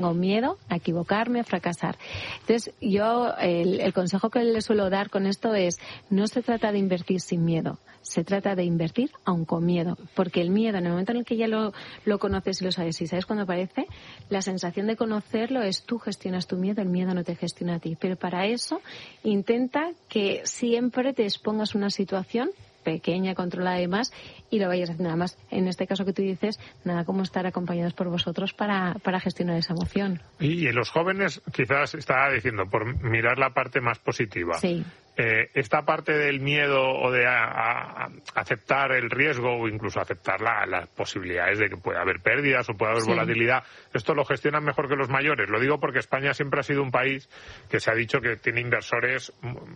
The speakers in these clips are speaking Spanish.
Tengo miedo a equivocarme, a fracasar. Entonces, yo el consejo que le suelo dar con esto es, no se trata de invertir sin miedo, se trata de invertir aun con miedo, porque el miedo, en el momento en el que ya lo conoces y lo sabes, y sabes cuándo aparece, la sensación de conocerlo es tú gestionas tu miedo, el miedo no te gestiona a ti. Pero para eso, intenta que siempre te expongas a una situación pequeña, controlada y demás, y lo vayas haciendo. Además, en este caso que tú dices, nada como estar acompañados por vosotros para gestionar esa emoción. Y en los jóvenes, quizás estaba diciendo, por mirar la parte más positiva. Sí. Esta parte del miedo o de aceptar el riesgo o incluso aceptar las posibilidades de que pueda haber pérdidas o pueda haber volatilidad, esto lo gestionan mejor que los mayores. Lo digo porque España siempre ha sido un país que se ha dicho que tiene inversores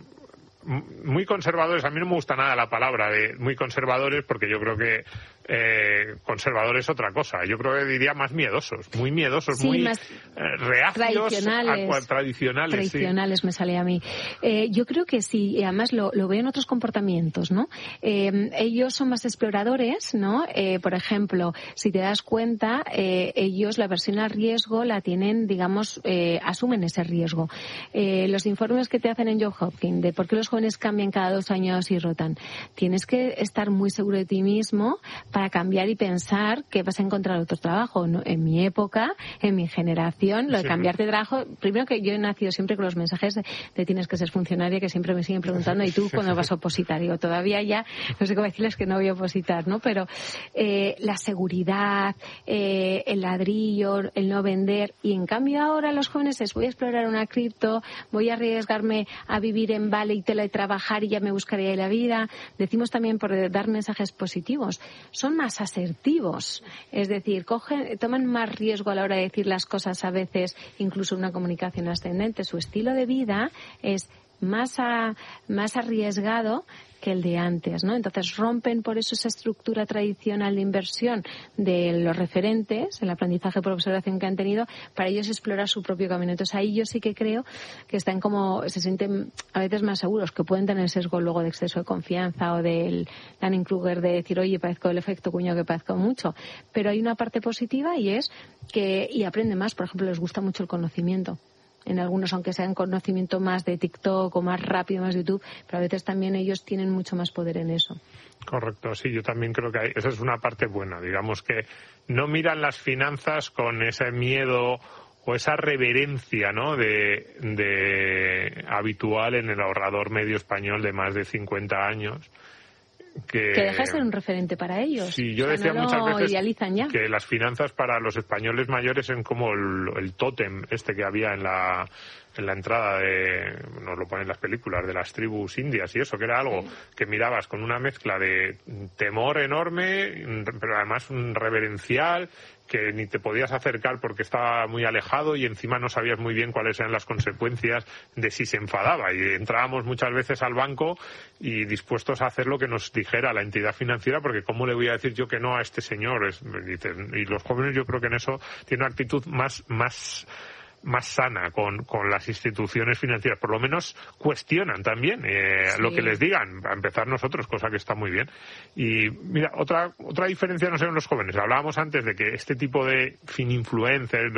muy conservadores. A mí no me gusta nada la palabra de muy conservadores, porque yo creo que conservador es otra cosa. Yo creo que diría más miedosos, muy miedosos, muy más reacios, tradicionales. Me sale a mí. Yo creo que sí, y además lo veo en otros comportamientos, ¿no? Ellos son más exploradores, ¿no? Por ejemplo, si te das cuenta, ellos la aversión al riesgo la tienen, digamos, asumen ese riesgo. Los informes que te hacen en Johns Hopkins de por qué los jóvenes cambian cada 2 años y rotan, tienes que estar muy seguro de ti mismo para cambiar y pensar que vas a encontrar otro trabajo. ¿No? En mi época, en mi generación, lo de cambiar de trabajo, primero que yo he nacido siempre con los mensajes de tienes que ser funcionaria, que siempre me siguen preguntando, ¿y tú cuándo vas a opositar? Digo, todavía ya, no sé cómo decirles que no voy a opositar, ¿no? Pero la seguridad, el ladrillo, el no vender, y en cambio ahora los jóvenes voy a explorar una cripto, voy a arriesgarme a vivir en Vale y teletrabajar y ya me buscaré la vida. Decimos también por dar mensajes positivos. Son más asertivos, es decir, toman más riesgo a la hora de decir las cosas a veces, incluso una comunicación ascendente. Su estilo de vida es más arriesgado que el de antes, ¿no? Entonces rompen por eso esa estructura tradicional de inversión de los referentes, el aprendizaje por observación que han tenido, para ellos explorar su propio camino. Entonces ahí yo sí que creo que se sienten a veces más seguros, que pueden tener sesgo luego de exceso de confianza o del Dunning-Kruger de decir, oye, parezco el efecto cuñado, que parezco mucho. Pero hay una parte positiva y es que, y aprenden más, por ejemplo, les gusta mucho el conocimiento. En algunos, aunque sean conocimiento más de TikTok o más rápido, más de YouTube, pero a veces también ellos tienen mucho más poder en eso. Correcto, sí, yo también creo que esa es una parte buena. Digamos que no miran las finanzas con ese miedo o esa reverencia, ¿no?, de habitual en el ahorrador medio español de más de 50 años. Que deja de ser un referente para ellos. Sí, yo decía muchas veces ya. Que las finanzas para los españoles mayores son como el tótem que había en la entrada nos lo ponen en las películas, de las tribus indias y eso, que era algo que mirabas con una mezcla de temor enorme, pero además un reverencial, que ni te podías acercar porque estaba muy alejado y encima no sabías muy bien cuáles eran las consecuencias de si se enfadaba. Y entrábamos muchas veces al banco y dispuestos a hacer lo que nos dijera la entidad financiera, porque ¿cómo le voy a decir yo que no a este señor? Y los jóvenes, yo creo que en eso tienen una actitud más sana con las instituciones financieras. Por lo menos cuestionan también lo que les digan, a empezar nosotros, cosa que está muy bien. Y mira, otra diferencia no sé en los jóvenes. Hablábamos antes de que este tipo de influencers,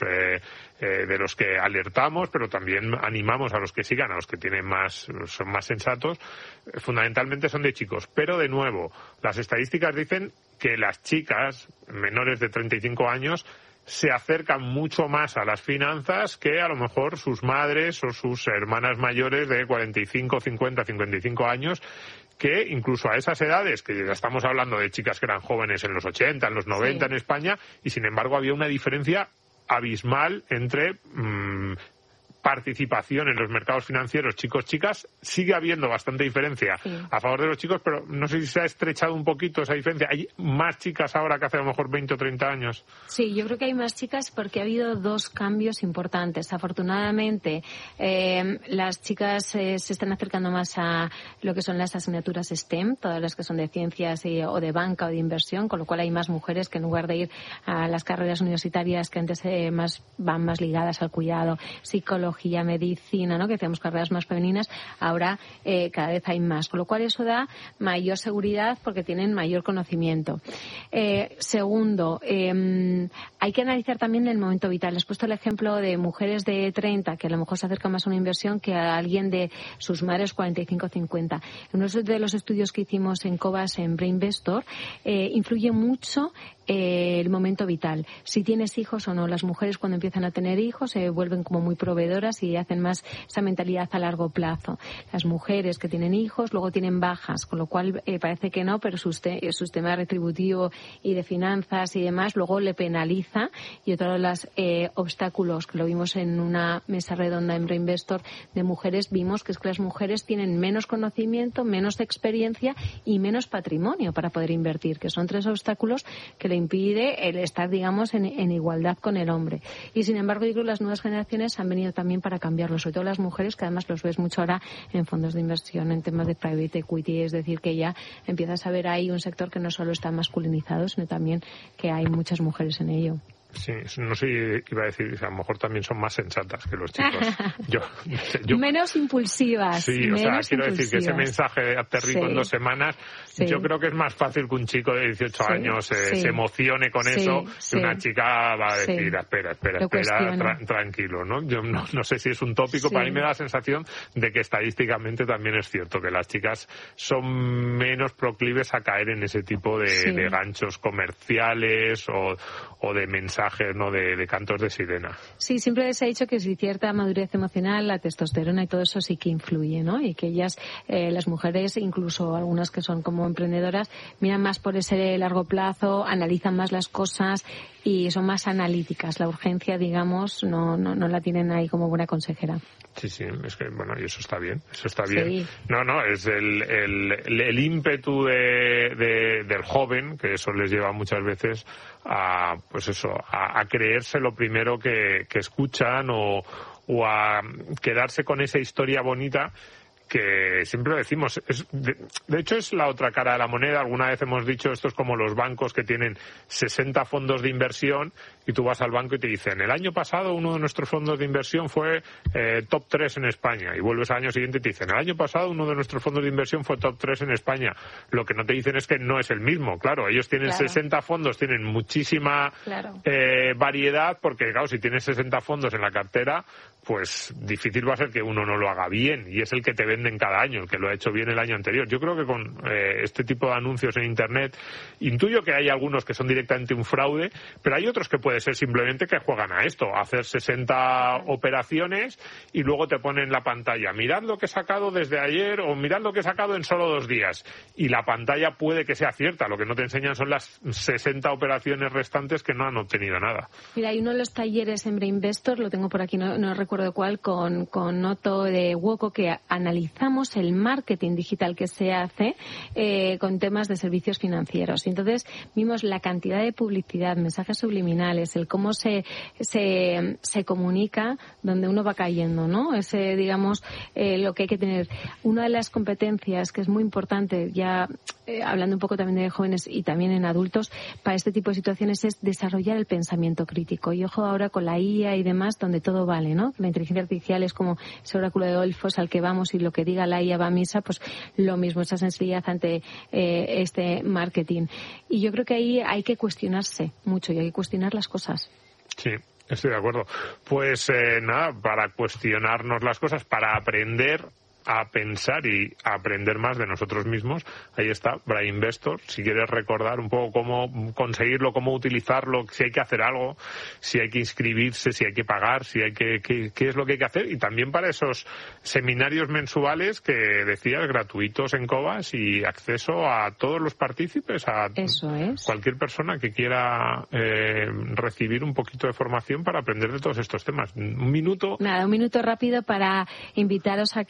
de los que alertamos, pero también animamos a los que sigan, a los que son más sensatos, fundamentalmente son de chicos. Pero de nuevo, las estadísticas dicen que las chicas menores de 35 años se acercan mucho más a las finanzas que a lo mejor sus madres o sus hermanas mayores de 45, 50, 55 años, que incluso a esas edades, que ya estamos hablando de chicas que eran jóvenes en los 80, en los 90 en España, y sin embargo había una diferencia abismal entre participación en los mercados financieros chicos-chicas. Sigue habiendo bastante diferencia a favor de los chicos, pero no sé si se ha estrechado un poquito esa diferencia. ¿Hay más chicas ahora que hace a lo mejor 20 o 30 años? Sí, yo creo que hay más chicas porque ha habido 2 cambios importantes. Afortunadamente, las chicas se están acercando más a lo que son las asignaturas STEM, todas las que son de ciencias o de banca o de inversión, con lo cual hay más mujeres que en lugar de ir a las carreras universitarias que antes van más ligadas al cuidado, psicología, biología, medicina, ¿no? Que tenemos carreras más femeninas, ahora cada vez hay más. Con lo cual eso da mayor seguridad porque tienen mayor conocimiento. Segundo, hay que analizar también el momento vital. Les he puesto el ejemplo de mujeres de 30 que a lo mejor se acercan más a una inversión que a alguien de sus madres 45 o 50. En uno de los estudios que hicimos en Cobas, en Brainvestor, influye mucho el momento vital. Si tienes hijos o no. Las mujeres cuando empiezan a tener hijos se vuelven como muy proveedoras y hacen más esa mentalidad a largo plazo. Las mujeres que tienen hijos luego tienen bajas, con lo cual parece que no, pero su sistema retributivo y de finanzas y demás luego le penaliza. Y otro de los obstáculos que lo vimos en una mesa redonda en Brainvestor de mujeres, vimos que es que las mujeres tienen menos conocimiento, menos experiencia y menos patrimonio para poder invertir, que son 3 obstáculos que le impide el estar, digamos, en igualdad con el hombre. Y sin embargo, yo creo que las nuevas generaciones han venido también para cambiarlo, sobre todo las mujeres, que además los ves mucho ahora en fondos de inversión, en temas de private equity, es decir, que ya empiezas a ver ahí un sector que no solo está masculinizado, sino también que hay muchas mujeres en ello. Sí, no sé, iba a decir, a lo mejor también son más sensatas que los chicos. Yo menos impulsivas. Sí, o sea, quiero decir que ese mensaje de aterrizo en 2 semanas, yo creo que es más fácil que un chico de 18 años se emocione con eso, que una chica va a decir, espera, tranquilo, ¿no? Yo no sé si es un tópico, para mí me da la sensación de que estadísticamente también es cierto, que las chicas son menos proclives a caer en ese tipo de ganchos comerciales o de mensajes, ¿no? de cantos de sirena. Sí, siempre se ha dicho que si cierta madurez emocional, la testosterona y todo eso sí que influye, ¿no? Y que ellas, las mujeres, incluso algunas que son como emprendedoras, miran más por ese largo plazo, analizan más las cosas y son más analíticas. La urgencia, digamos, no la tienen ahí como buena consejera. Sí, es que, bueno, y eso está bien. Sí. No, es el ímpetu del joven, que eso les lleva muchas veces a, pues eso, a creerse lo primero que escuchan o a quedarse con esa historia bonita que siempre decimos, de hecho es la otra cara de la moneda. Alguna vez hemos dicho, esto es como los bancos que tienen 60 fondos de inversión y tú vas al banco y te dicen, el año pasado uno de nuestros fondos de inversión fue top 3 en España, y vuelves al año siguiente y te dicen, el año pasado uno de nuestros fondos de inversión fue top 3 en España. Lo que no te dicen es que no es el mismo, claro, ellos tienen 60 fondos, tienen muchísima variedad, porque claro, si tienes 60 fondos en la cartera, pues difícil va a ser que uno no lo haga bien, y es el que te venden cada año, el que lo ha hecho bien el año anterior. Yo creo que con este tipo de anuncios en Internet, intuyo que hay algunos que son directamente un fraude, pero hay otros que puede ser simplemente que juegan a esto, a hacer 60 operaciones y luego te ponen la pantalla, mirad lo que he sacado desde ayer o mirad lo que he sacado en solo 2 días. Y la pantalla puede que sea cierta, lo que no te enseñan son las 60 operaciones restantes que no han obtenido nada. Mira, hay uno de los talleres en Brainvestor, lo tengo por aquí, no recuerdo cuál, con Otto de Woco, que analizamos el marketing digital que se hace con temas de servicios financieros. Y entonces vimos la cantidad de publicidad, mensajes subliminales, el cómo se comunica, donde uno va cayendo, ¿no? Ese, digamos, lo que hay que tener. Una de las competencias que es muy importante, ya hablando un poco también de jóvenes y también en adultos, para este tipo de situaciones es desarrollar el pensamiento crítico. Y ojo ahora con la IA y demás, donde todo vale, ¿no? La inteligencia artificial es como ese oráculo de Delfos al que vamos y lo que diga la IA va a misa, pues lo mismo, esa sensibilidad ante este marketing. Y yo creo que ahí hay que cuestionarse mucho y hay que cuestionar las cosas. Sí, estoy de acuerdo. Pues nada, para cuestionarnos las cosas, para aprender a pensar y a aprender más de nosotros mismos, ahí está Brainvestor. Si quieres recordar un poco cómo conseguirlo, cómo utilizarlo, si hay que hacer algo, si hay que inscribirse, si hay que pagar, si hay qué es lo que hay que hacer, y también para esos seminarios mensuales que decías, gratuitos en Cobas y acceso a todos los partícipes, a cualquier persona que quiera recibir un poquito de formación para aprender de todos estos temas. Un minuto. Nada, un minuto rápido para invitaros a que os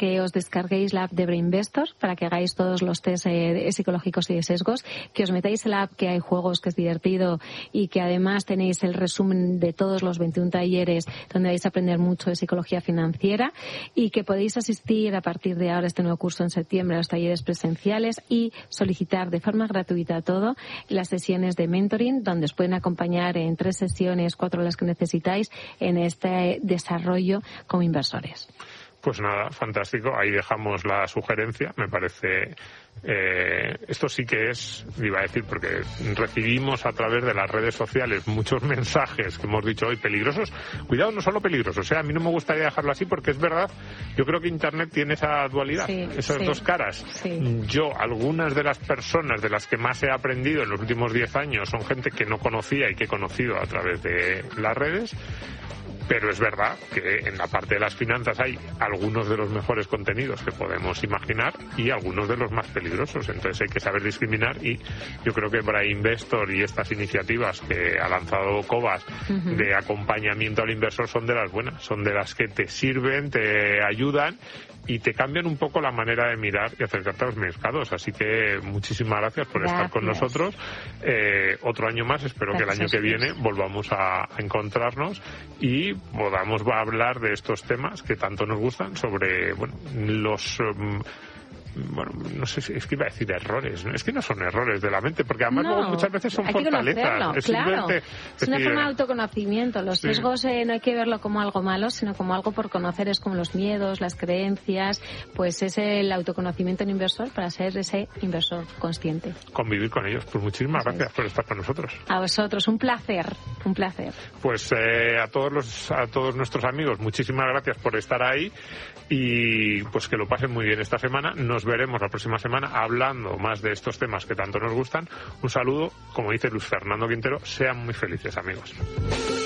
descarguéis la app de Brainvestor para que hagáis todos los test psicológicos y de sesgos, que os metáis en la app, que hay juegos, que es divertido y que además tenéis el resumen de todos los 21 talleres donde vais a aprender mucho de psicología financiera, y que podéis asistir a partir de ahora, este nuevo curso en septiembre, a los talleres presenciales y solicitar de forma gratuita todo las sesiones de mentoring, donde os pueden acompañar en 3 sesiones, 4 las que necesitáis en este desarrollo como inversores. Pues nada, fantástico. Ahí dejamos la sugerencia. Me parece, esto sí que es, iba a decir, porque recibimos a través de las redes sociales muchos mensajes que hemos dicho hoy peligrosos. Cuidado, no solo peligrosos. A mí no me gustaría dejarlo así porque es verdad. Yo creo que Internet tiene esa dualidad, esas dos caras. Sí. Yo, algunas de las personas de las que más he aprendido en los últimos 10 años son gente que no conocía y que he conocido a través de las redes. Pero es verdad que en la parte de las finanzas hay algunos de los mejores contenidos que podemos imaginar y algunos de los más peligrosos. Entonces hay que saber discriminar, y yo creo que Brainvestor y estas iniciativas que ha lanzado Cobas de acompañamiento al inversor son de las buenas, son de las que te sirven, te ayudan y te cambian un poco la manera de mirar y acercarte a los mercados. Así que muchísimas gracias por estar con nosotros. Otro año más, espero que el año que viene volvamos a encontrarnos y podamos hablar de estos temas que tanto nos gustan, sobre los... no sé si es que iba a decir errores, ¿no? Es que no son errores de la mente, porque además luego muchas veces son fortalezas. Es una forma de autoconocimiento. Los sesgos no hay que verlo como algo malo, sino como algo por conocer. Es como los miedos, las creencias, pues es el autoconocimiento en inversor para ser ese inversor consciente. Convivir con ellos. Pues muchísimas gracias por estar con nosotros. A vosotros, un placer. Pues a todos nuestros amigos, muchísimas gracias por estar ahí, y pues que lo pasen muy bien esta semana. Nos veremos la próxima semana hablando más de estos temas que tanto nos gustan. Un saludo, como dice Luis Fernando Quintero, sean muy felices, amigos.